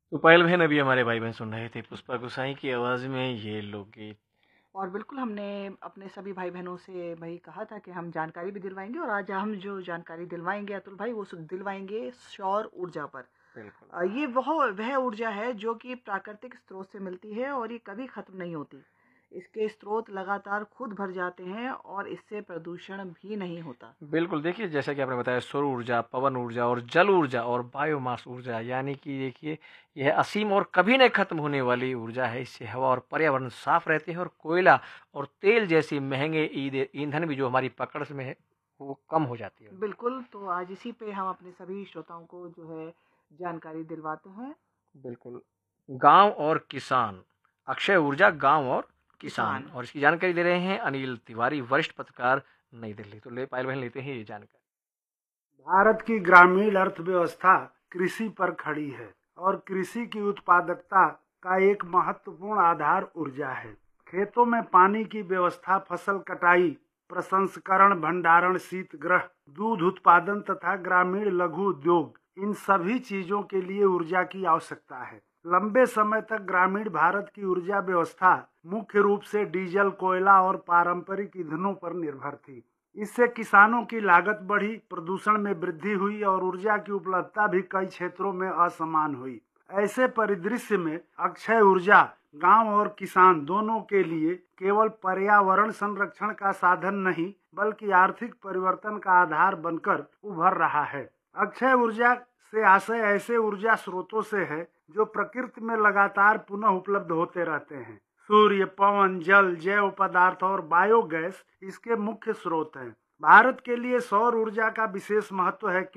तो पायल बहन, अभी हमारे भाई बहन सुन रहे थे पुष्पा गुसाई की आवाज़ में ये लोकगीत। और बिल्कुल हमने अपने सभी भाई बहनों से वही कहा था कि हम जानकारी भी दिलवाएंगे, और आज हम जो जानकारी दिलवाएंगे अतुल भाई, वो दिलवाएंगे सौर ऊर्जा पर। बिल्कुल। ये वह ऊर्जा है जो कि प्राकृतिक स्रोत से मिलती है और ये कभी खत्म नहीं होती। इसके स्रोत लगातार खुद भर जाते हैं और इससे प्रदूषण भी नहीं होता। बिल्कुल, देखिए जैसा कि आपने बताया, सौर ऊर्जा, पवन ऊर्जा और जल ऊर्जा और बायोमास ऊर्जा, यानी कि देखिए यह असीम और कभी नहीं खत्म होने वाली ऊर्जा है। इससे हवा और पर्यावरण साफ रहते हैं और कोयला और तेल जैसी महंगे ईंधन भी जो हमारी पकड़ में है वो कम हो जाती है। बिल्कुल, तो आज इसी पे हम अपने सभी श्रोताओं को जो है जानकारी दिलवाते हैं। बिल्कुल। गांव और किसान, अक्षय ऊर्जा, गांव और किसान, किसान। और इसकी जानकारी दे रहे हैं अनिल तिवारी, वरिष्ठ पत्रकार, नई दिल्ली। तो ले पायल बहन, लेते हैं ये जानकारी। भारत की ग्रामीण अर्थव्यवस्था कृषि पर खड़ी है और कृषि की उत्पादकता का एक महत्वपूर्ण आधार ऊर्जा है। खेतों में पानी की व्यवस्था, फसल कटाई, प्रसंस्करण, भंडारण, शीतगृह, दूध उत्पादन तथा ग्रामीण लघु उद्योग, इन सभी चीजों के लिए ऊर्जा की आवश्यकता है। लंबे समय तक ग्रामीण भारत की ऊर्जा व्यवस्था मुख्य रूप से डीजल, कोयला और पारंपरिक ईंधनों पर निर्भर थी। इससे किसानों की लागत बढ़ी, प्रदूषण में वृद्धि हुई और ऊर्जा की उपलब्धता भी कई क्षेत्रों में असमान हुई। ऐसे परिदृश्य में अक्षय ऊर्जा गांव और किसान दोनों के लिए केवल पर्यावरण संरक्षण का साधन नहीं, बल्कि आर्थिक परिवर्तन का आधार बनकर उभर रहा है। अक्षय ऊर्जा से आशय ऐसे ऊर्जा स्रोतों से है जो प्रकृति में लगातार पुनः उपलब्ध होते रहते हैं। सूर्य, पवन, जल, जैव पदार्थ और बायोगैस इसके मुख्य स्रोत हैं। भारत के लिए सौर ऊर्जा का विशेष महत्व है